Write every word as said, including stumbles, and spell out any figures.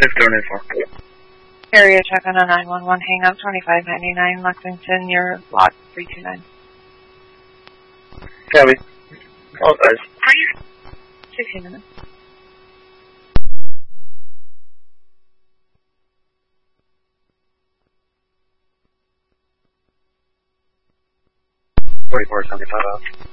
Fifth going in for. Area check on a nine one one, hang up twenty-five ninety-nine, Lexington, your lot three two nine. Copy. All guys. fifteen minutes. forty-four seventy-five out.